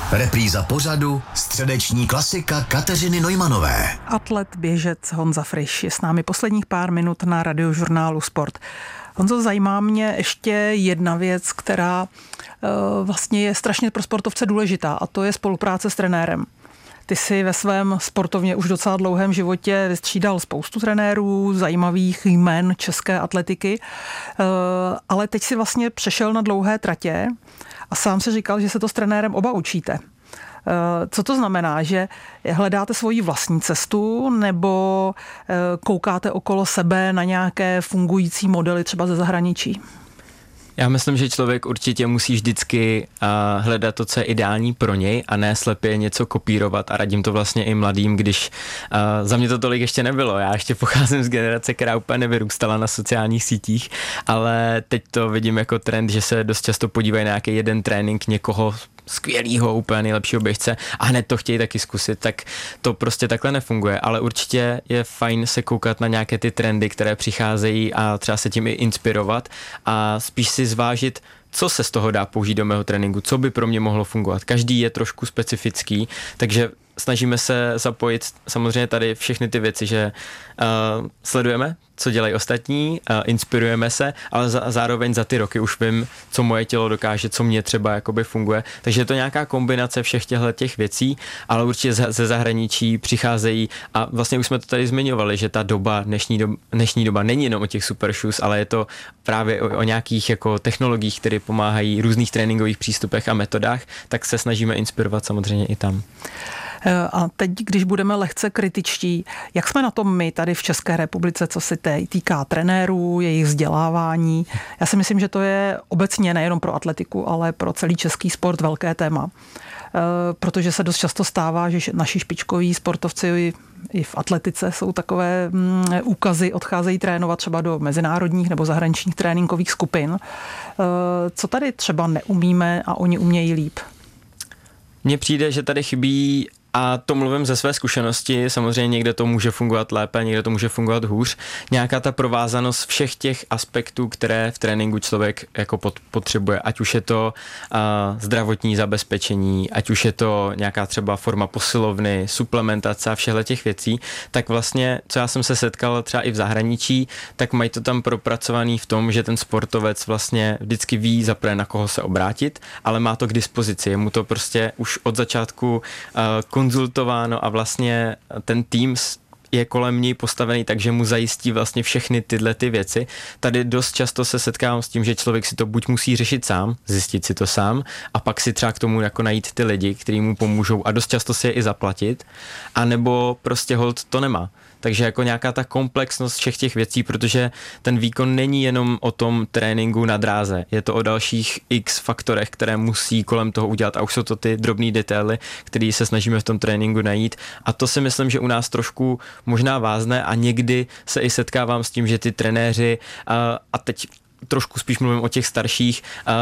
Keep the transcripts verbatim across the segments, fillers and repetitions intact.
Repríza pořadu, středeční klasika Kateřiny Neumanové. Atlet, běžec Honza Friš je s námi posledních pár minut na Radiožurnálu Sport. Honzo, zajímá mě ještě jedna věc, která uh, vlastně je strašně pro sportovce důležitá, a to je spolupráce s trenérem. Ty jsi ve svém sportovně už docela dlouhém životě vystřídal spoustu trenérů, zajímavých jmen české atletiky, ale teď si vlastně přešel na dlouhé tratě a sám si říkal, že se to s trenérem oba učíte. Co to znamená, že hledáte svoji vlastní cestu nebo koukáte okolo sebe na nějaké fungující modely třeba ze zahraničí? Já myslím, že člověk určitě musí vždycky uh, hledat to, co je ideální pro něj a ne slepě něco kopírovat, a radím to vlastně i mladým, když uh, za mě to tolik ještě nebylo. Já ještě pocházím z generace, která úplně nevyrůstala na sociálních sítích, ale teď to vidím jako trend, že se dost často podívají na nějaký jeden trénink někoho skvělýho, úplně nejlepšího běžce a hned to chtějí taky zkusit, tak to prostě takhle nefunguje, ale určitě je fajn se koukat na nějaké ty trendy, které přicházejí a třeba se tím i inspirovat a spíš si zvážit, co se z toho dá použít do mého tréninku, co by pro mě mohlo fungovat. Každý je trošku specifický, takže snažíme se zapojit samozřejmě tady všechny ty věci, že uh, sledujeme, co dělají ostatní, uh, inspirujeme se, ale za, zároveň za ty roky už vím, co moje tělo dokáže, co mě třeba jakoby funguje. Takže je to nějaká kombinace všech těchto těch věcí, ale určitě ze, ze zahraničí přicházejí a vlastně už jsme to tady zmiňovali, že ta doba, dnešní, doba, dnešní doba není jenom o těch super shoes, ale je to právě o, o nějakých jako technologiích, které pomáhají různých tréninkových přístupech a metodách, tak se snažíme inspirovat samozřejmě i tam. A teď, když budeme lehce kritičtí, jak jsme na tom my tady v České republice, co se týká trenérů, jejich vzdělávání? Já si myslím, že to je obecně nejenom pro atletiku, ale pro celý český sport velké téma. Protože se dost často stává, že naši špičkoví sportovci i v atletice jsou takové úkazy, odcházejí trénovat třeba do mezinárodních nebo zahraničních tréninkových skupin. Co tady třeba neumíme a oni umějí líp? Mně přijde, že tady chybí, a to mluvím ze své zkušenosti, samozřejmě někde to může fungovat lépe, někde to může fungovat hůř, nějaká ta provázanost všech těch aspektů, které v tréninku člověk jako potřebuje, ať už je to uh, zdravotní zabezpečení, ať už je to nějaká třeba forma posilovny, suplementace a všehle těch věcí, tak vlastně, co já jsem se setkal třeba i v zahraničí, tak mají to tam propracovaný v tom, že ten sportovec vlastně vždycky ví zaprvé, na koho se obrátit, ale má to k dispozici, je mu to prostě už od začátku uh, konzultováno a vlastně ten tým je kolem něj postavený, takže mu zajistí vlastně všechny tyhle ty věci. Tady dost často se setkávám s tím, že člověk si to buď musí řešit sám, zjistit si to sám a pak si třeba k tomu jako najít ty lidi, kteří mu pomůžou a dost často si je i zaplatit, anebo prostě hold to nemá. Takže jako nějaká ta komplexnost všech těch věcí, protože ten výkon není jenom o tom tréninku na dráze, je to o dalších x faktorech, které musí kolem toho udělat a už jsou to ty drobný detaily, které se snažíme v tom tréninku najít a to si myslím, že u nás trošku možná vázne a někdy se i setkávám s tím, že ty trenéři a teď trošku spíš mluvím o těch starších,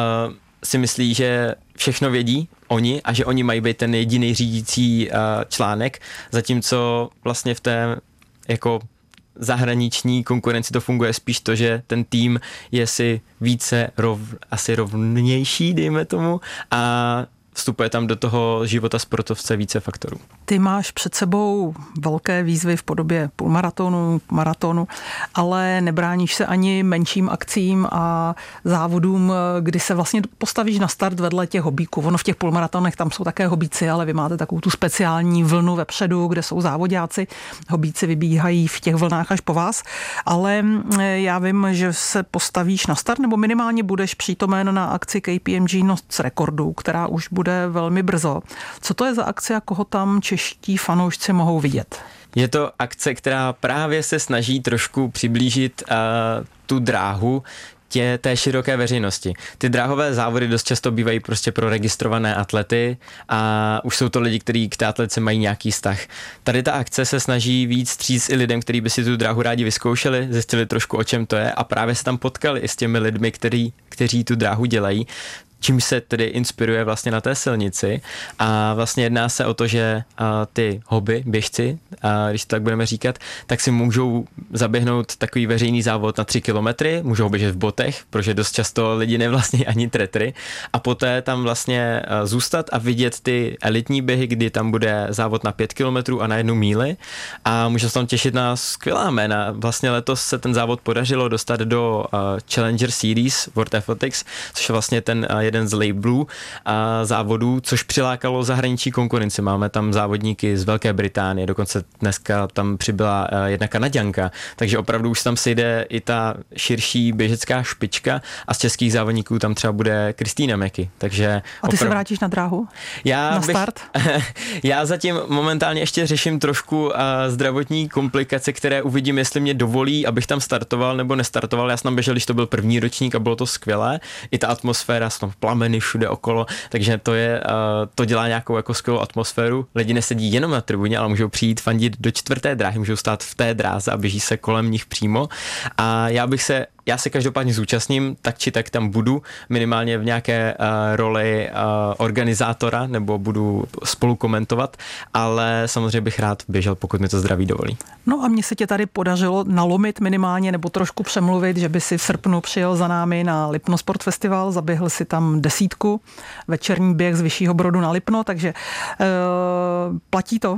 si myslí, že všechno vědí oni a že oni mají být ten jediný řídící článek, zatímco vlastně v té jako zahraniční konkurenci to funguje spíš to, že ten tým je si více rov, asi rovnější, dejme tomu, a vstupuje tam do toho života sportovce více faktorů. Ty máš před sebou velké výzvy v podobě půlmaratonu, maratonu, ale nebráníš se ani menším akcím a závodům, kdy se vlastně postavíš na start vedle těch hobíků. Ono v těch půlmaratonech tam jsou také hobíci, ale vy máte takovou tu speciální vlnu vepředu, kde jsou závodáci. Hobíci vybíhají v těch vlnách až po vás, ale já vím, že se postavíš na start, nebo minimálně budeš přítomen na akci K P M G Noc rekordů, která už bude velmi brzo. Co to je za akce a koho tam čeští fanoušci mohou vidět? Je to akce, která právě se snaží trošku přiblížit uh, tu dráhu tě, té široké veřejnosti. Ty dráhové závody dost často bývají prostě pro registrované atlety a už jsou to lidi, kteří k té atletice mají nějaký vztah. Tady ta akce se snaží víc vstříc i lidem, kteří by si tu dráhu rádi vyzkoušeli, zjistili trošku, o čem to je a právě se tam potkali i s těmi lidmi, který, kteří tu dráhu dělají. čím se tedy inspiruje vlastně na té silnici a vlastně jedná se o to, že a, ty hobby, běžci, a, když to tak budeme říkat, tak si můžou zaběhnout takový veřejný závod na tři kilometry, můžou běžet v botech, protože dost často lidi nevlastní ani tretry a poté tam vlastně a, zůstat a vidět ty elitní běhy, kdy tam bude závod na pět kilometrů a na jednu míli a může se tam těšit na skvělá jména. Vlastně letos se ten závod podařilo dostat do uh, Challenger Series World Athletics, což je vlastně ten uh, jeden z labelů uh, závodů, což přilákalo zahraniční konkurenci. Máme tam závodníky z Velké Británie, dokonce dneska tam přibyla uh, jedna Kanaďanka, takže opravdu už tam sejde i ta širší běžecká špička a z českých závodníků tam třeba bude Kristýna Meky. Takže a ty opravdu... se vrátíš na dráhu? Já na bych... start? Já zatím momentálně ještě řeším trošku uh, zdravotní komplikace, které uvidím, jestli mě dovolí, abych tam startoval nebo nestartoval. Já jsem tam běžel, když to byl první ročník a bylo to skvělé. I ta atmosféra, jsou tam plameny všude okolo, takže to je, uh, to dělá nějakou jako skvělou atmosféru. Lidi nesedí jenom na tribuně, ale můžou přijít fandit do čtvrté dráhy, můžou stát v té dráze a běží se kolem nich přímo. A já bych se Já se každopádně zúčastním, tak či tak tam budu, minimálně v nějaké uh, roli uh, organizátora, nebo budu spolu komentovat, ale samozřejmě bych rád běžel, pokud mi to zdraví dovolí. No a mně se tě tady podařilo nalomit minimálně, nebo trošku přemluvit, že by si v srpnu přijel za námi na Lipno Sport Festival, zaběhl si tam desítku, večerní běh z Vyššího Brodu na Lipno, takže uh, platí to.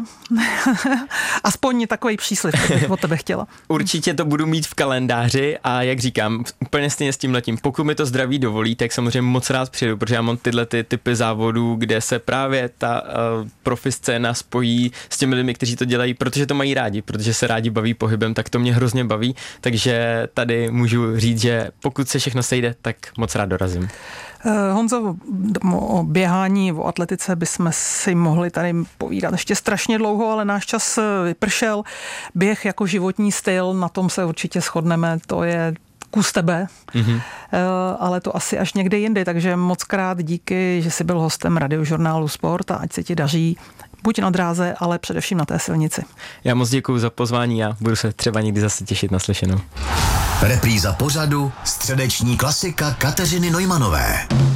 Aspoň takový příslib, bych od tebe chtěla. Určitě to budu mít v kalendáři a jak říkám, úplně stejně s tímhletím. Pokud mi to zdraví dovolí, tak samozřejmě moc rád přijedu, protože já mám tyhle ty typy závodů, kde se právě ta uh, profi scéna spojí s těmi lidmi, kteří to dělají, protože to mají rádi, protože se rádi baví pohybem, tak to mě hrozně baví, takže tady můžu říct, že pokud se všechno sejde, tak moc rád dorazím. Honzo, o běhání, o atletice bychom si mohli tady povídat ještě strašně dlouho, ale náš čas vypršel. Běh jako životní styl, na tom se určitě shodneme, to je kus tebe, mm-hmm. ale to asi až někdy jindy, takže moc krát díky, že jsi byl hostem Radiožurnálu Sport a ať se ti daří buď na dráze, ale především na té silnici. Já moc děkuju za pozvání a budu se třeba někdy zase těšit na slyšenou. Repríza pořadu Středeční klasika Kateřiny Neumanové.